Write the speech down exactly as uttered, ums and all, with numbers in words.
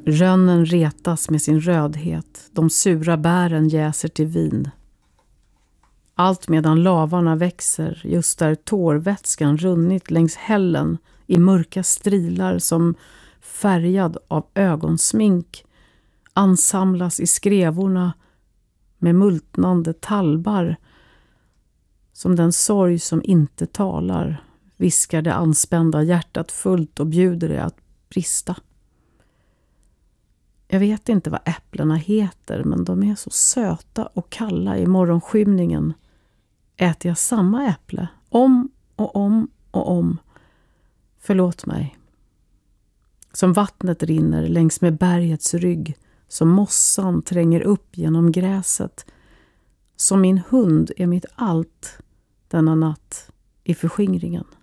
Rönnen retas med sin rödhet, de sura bären jäser till vin. Allt medan lavarna växer, just där tårvätskan runnit längs hällen i mörka strilar som färgad av ögonsmink, ansamlas i skrevorna med multnande talbar. Som den sorg som inte talar, viskar det anspända hjärtat fullt och bjuder det att brista. Jag vet inte vad äpplena heter, men de är så söta och kalla i morgonskymningen. Äter jag samma äpple om och om och om? Förlåt mig. Som vattnet rinner längs med bergets rygg, som mossan tränger upp genom gräset. Som min hund är mitt allt denna natt i förskingringen.